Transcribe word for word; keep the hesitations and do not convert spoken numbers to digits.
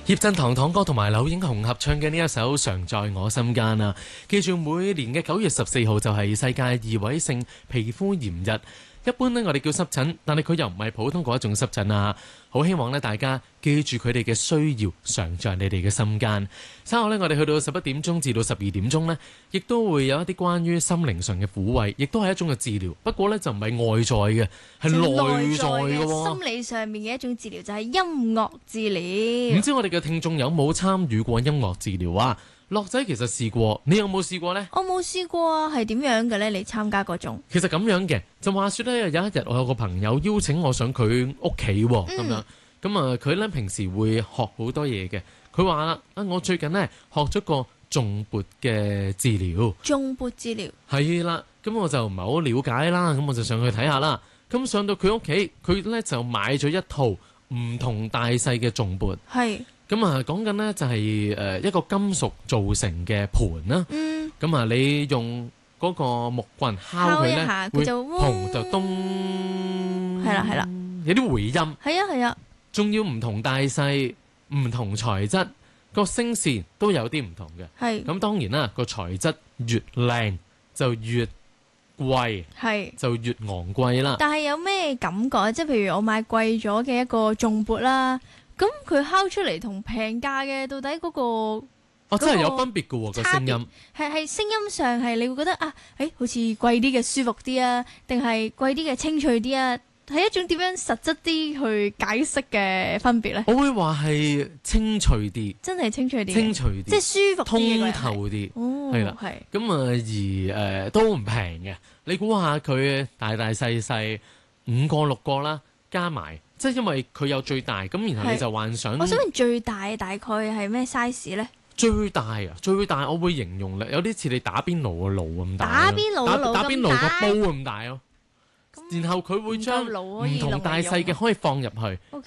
葉振棠棠哥同埋柳英雄合唱嘅呢一首《常在我心間》啊，記住每年嘅九月十四號就係世界異位性皮膚炎日。一般呢，我哋叫濕疹，但係佢又唔係普通嗰一種濕疹啊！好希望呢，大家記住佢哋嘅需要，常在你哋嘅心間。稍後呢，我哋去到十一點鐘至到十二點鐘呢，亦都會有一啲關於心靈上嘅撫慰，亦都係一種嘅治療。不過呢，就唔係外在嘅，係內在嘅喎。 心理上面嘅一種治療就係音樂治療。 唔知我哋嘅聽眾有冇參與過音樂治療啊？樂仔其實試過，你有冇試過呢？ 我冇試過啊，係點樣嘅呢？你參加嗰種？ 其實咁樣嘅，就話說呢，有一日我有個朋友邀請我上佢屋企喎，咁、嗯、樣咁啊，佢呢平時會學好多嘢嘅。佢話啦，啊，我最近呢學咗個頌缽嘅治療。 頌缽治療係啦，咁我就唔係好了解啦，咁我就上去睇下啦。咁上到佢屋企，佢呢就買咗一套唔同大細嘅頌缽。係。咁啊，講緊呢就係誒一個金屬造成嘅盤啦。嗯。咁啊，你用嗰個木棍敲佢咧，會砰就咚。 係啦係啦。 有啲回音。係啊係啊。仲要唔同大細、唔同材質，個聲線都有啲唔同嘅。係。咁當然啦，個材質越靚就越貴，係就越昂貴啦。 但係有咩感覺？即係譬如我買貴咗嘅一個頌缽啦。咁佢敲出嚟同平價嘅到底嗰、嗰個哦， 真係有分別嘅喎個聲音， 係係聲音上係你會覺得啊，誒好似貴啲嘅舒服啲啊，定係貴啲嘅清脆啲啊？係一種點樣實質啲去解釋嘅分別咧？ 我會話係清脆啲， 真係清脆啲， 清脆啲， 即係舒服啲， 通透啲，係啦，係咁啊，而誒、呃、都唔平嘅。你估下佢大大細細五個六個啦，加埋。即係因為佢有最大，咁然後你就幻想。 我想問最大大概係咩 size 咧？ 最大啊，最大我會形容咧，有啲似你打邊爐嘅爐咁大。 打邊爐嘅爐打邊爐個煲咁大咯。然後佢會將唔同大細嘅可以放入去。